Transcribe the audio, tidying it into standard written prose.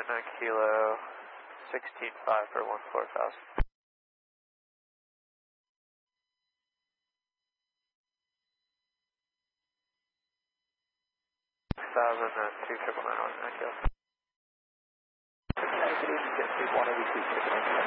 kilo, 16.5 for 14,000. 6,000 and 2,999 kilo. Okay, good evening, get 1 over 2,